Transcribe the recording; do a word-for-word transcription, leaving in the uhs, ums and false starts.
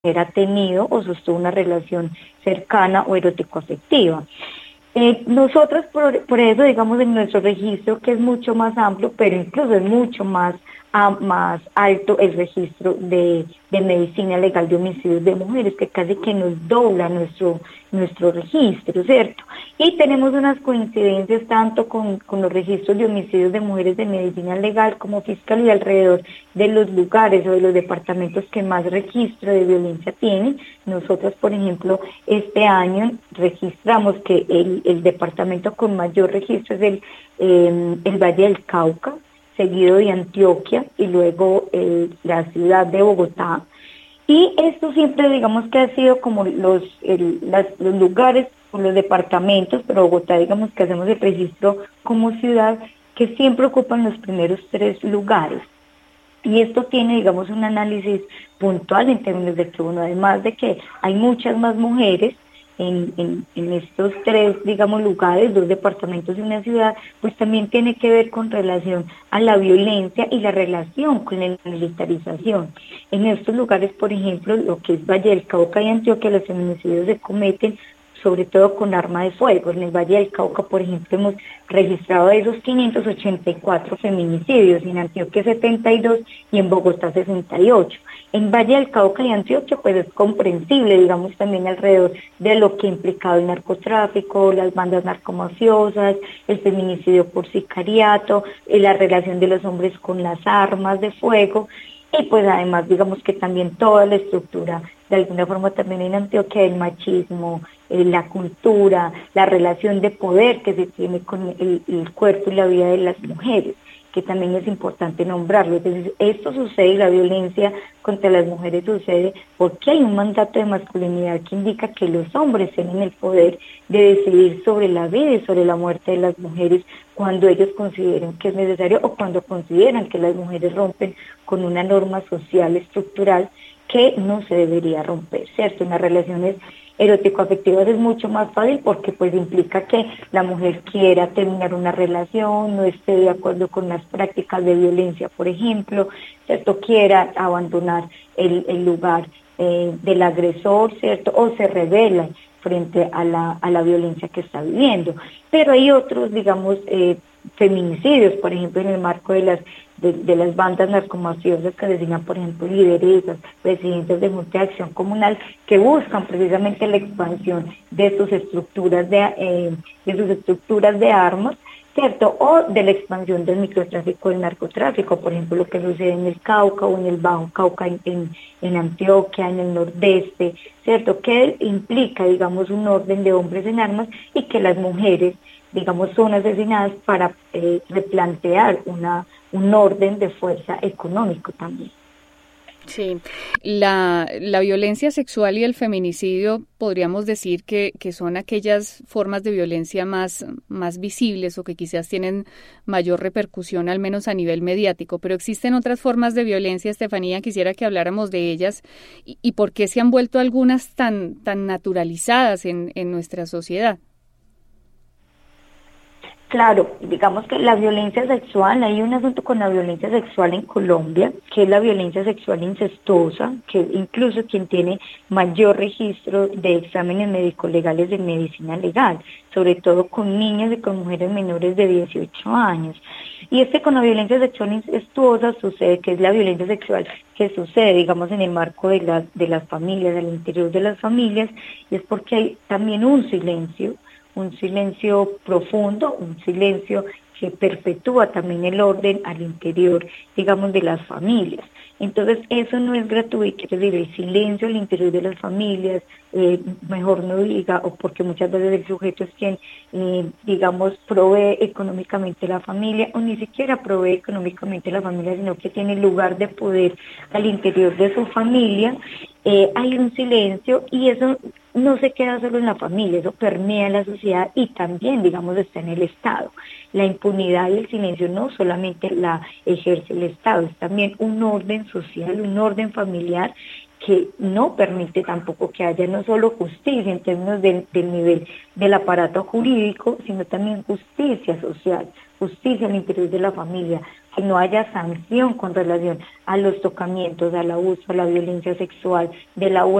ha tenido o sostuvo una relación cercana o erótico-afectiva. Eh, nosotros por, por eso, digamos, en nuestro registro, que es mucho más amplio, pero incluso es mucho más, a, más alto el registro de, de medicina legal de homicidios de mujeres, que casi que nos dobla nuestro, nuestro registro, ¿cierto? Y tenemos unas coincidencias tanto con, con los registros de homicidios de mujeres de medicina legal como fiscalía alrededor de los lugares o de los departamentos que más registro de violencia tienen. Nosotros, por ejemplo, este año registramos que el, el departamento con mayor registro es el, eh, el Valle del Cauca, seguido de Antioquia y luego eh, la ciudad de Bogotá. Y esto siempre, digamos que ha sido como los, el, las, los lugares o los departamentos, pero Bogotá, digamos que hacemos el registro como ciudad, que siempre ocupan los primeros tres lugares. Y esto tiene, digamos, un análisis puntual en términos de que, bueno, además de que hay muchas más mujeres en, en, en estos tres, digamos, lugares, dos departamentos y una ciudad, pues también tiene que ver con relación a la violencia y la relación con la militarización. En estos lugares, por ejemplo, lo que es Valle del Cauca y Antioquia, los feminicidios se cometen sobre todo con arma de fuego. En el Valle del Cauca, por ejemplo, hemos registrado de esos quinientos ochenta y cuatro feminicidios, en Antioquia setenta y dos y en Bogotá sesenta y ocho. En Valle del Cauca y Antioquia, pues es comprensible, digamos, también alrededor de lo que ha implicado el narcotráfico, las bandas narcomafiosas, el feminicidio por sicariato, la relación de los hombres con las armas de fuego, y pues además, digamos que también toda la estructura, de alguna forma también en Antioquia, el machismo, eh, la cultura, la relación de poder que se tiene con el, el cuerpo y la vida de las mujeres, que también es importante nombrarlo. Entonces, esto sucede, la violencia contra las mujeres sucede porque hay un mandato de masculinidad que indica que los hombres tienen el poder de decidir sobre la vida y sobre la muerte de las mujeres cuando ellos consideren que es necesario o cuando consideran que las mujeres rompen con una norma social estructural que no se debería romper, ¿cierto? En las relaciones erótico-afectivas es mucho más fácil porque pues implica que la mujer quiera terminar una relación, no esté de acuerdo con las prácticas de violencia, por ejemplo, ¿cierto? Quiera abandonar el, el lugar eh, del agresor, ¿cierto? O se revela frente a la, a la violencia que está viviendo. Pero hay otros, digamos, eh, feminicidios, por ejemplo, en el marco de las de, de las bandas narcomafiosas que designan, por ejemplo, lideresas, presidentes de Junta de Acción Comunal, que buscan precisamente la expansión de sus estructuras de, eh, de sus estructuras de armas, ¿cierto? O de la expansión del microtráfico, del narcotráfico, por ejemplo, lo que sucede en el Cauca o en el Bajo Cauca, en, en, en Antioquia, en el Nordeste, ¿cierto? Que implica, digamos, un orden de hombres en armas y que las mujeres, digamos, son asesinadas para eh, replantear una un orden de fuerza económico también. Sí, la, la violencia sexual y el feminicidio podríamos decir que, que son aquellas formas de violencia más, más visibles o que quizás tienen mayor repercusión, al menos a nivel mediático, pero existen otras formas de violencia, Estefanía, quisiera que habláramos de ellas y, y por qué se han vuelto algunas tan, tan naturalizadas en, en nuestra sociedad. Claro, digamos que la violencia sexual, hay un asunto con la violencia sexual en Colombia, que es la violencia sexual incestuosa, que incluso quien tiene mayor registro de exámenes médico-legales de medicina legal, sobre todo con niñas y con mujeres menores de dieciocho años. Y este con la violencia sexual incestuosa sucede, que es la violencia sexual que sucede, digamos, en el marco de, la, de las familias, del interior de las familias, y es porque hay también un silencio, un silencio profundo, un silencio que perpetúa también el orden al interior, digamos, de las familias. Entonces, eso no es gratuito, es decir, el silencio al interior de las familias, eh, mejor no diga, o porque muchas veces el sujeto es quien, eh, digamos, provee económicamente la familia, o ni siquiera provee económicamente la familia, sino que tiene lugar de poder al interior de su familia. Eh, hay un silencio y eso no se queda solo en la familia, eso permea la sociedad y también, digamos, está en el Estado. La impunidad y el silencio no solamente la ejerce el Estado, es también un orden social, un orden familiar que no permite tampoco que haya no solo justicia en términos del, del nivel del aparato jurídico, sino también justicia social, justicia al interior de la familia, que no haya sanción con relación a los tocamientos, al abuso, a la violencia sexual, del abuso